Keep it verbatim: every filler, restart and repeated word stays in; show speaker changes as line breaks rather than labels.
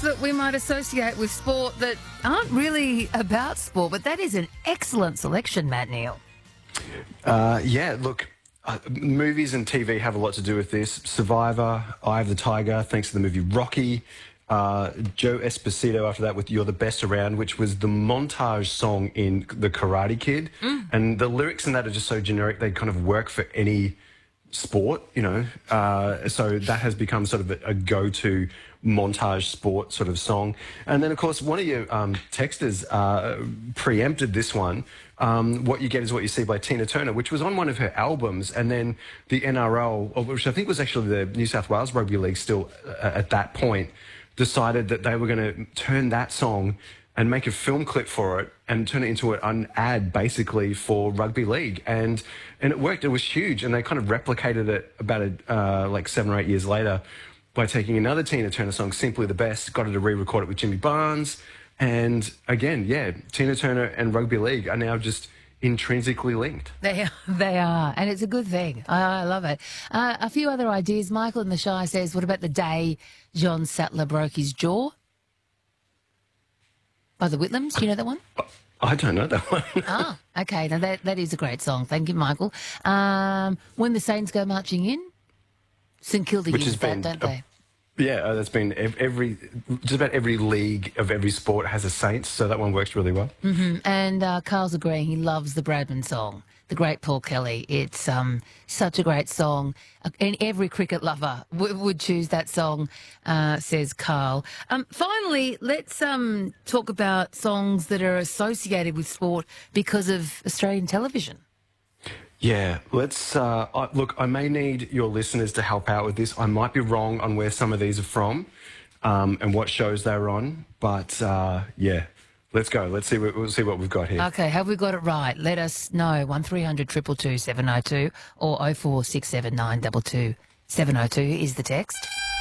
that we might associate with sport that aren't really about sport, but that is an excellent selection, Matt Neal.
Uh, yeah, look, uh, movies and T V have a lot to do with this. Survivor, Eye of the Tiger, thanks to the movie Rocky. Uh, Joe Esposito after that with You're the Best Around, which was the montage song in The Karate Kid. Mm. And the lyrics in that are just so generic, they kind of work for any sport, you know. Uh, so that has become sort of a, a go-to montage sport sort of song. And then, of course, one of your um, texters uh, preempted this one. Um, What You Get Is What You See by Tina Turner, which was on one of her albums. And then the N R L, which I think was actually the New South Wales Rugby League still uh, at that point, decided that they were going to turn that song and make a film clip for it and turn it into an ad basically for rugby league. And and it worked. It was huge. And they kind of replicated it about a, uh, like seven or eight years later by taking another Tina Turner song, Simply the Best, got her to re-record it with Jimmy Barnes. And again, yeah, Tina Turner and rugby league are now just intrinsically linked.
They are, they are, and it's a good thing. I, I love it. Uh, a few other ideas. Michael in the Shire says, what about the day John Sattler broke his jaw? By the Whitlams, do you know that one?
I don't know that one.
Ah, okay. Now that that is a great song. Thank you, Michael. Um, When the Saints Go Marching In, St Kilda
Which
uses
has been,
that, don't they?
Yeah, uh, that's been ev- every, just about every league of every sport has a Saints, so that one works really well.
Mm-hmm. And uh, Carl's agreeing he loves the Bradman song, the great Paul Kelly. It's um, such a great song, and every cricket lover w- would choose that song, uh, says Carl. Um, finally, let's um, talk about songs that are associated with sport because of Australian television.
Yeah, let's, uh, I, look, I may need your listeners to help out with this. I might be wrong on where some of these are from um, and what shows they're on, but uh, yeah, let's go. Let's see what, we'll see what we've got here.
Okay, have we got it right? Let us know. one three hundred two two two seven oh two or oh four six seven nine two two seven oh two is the text.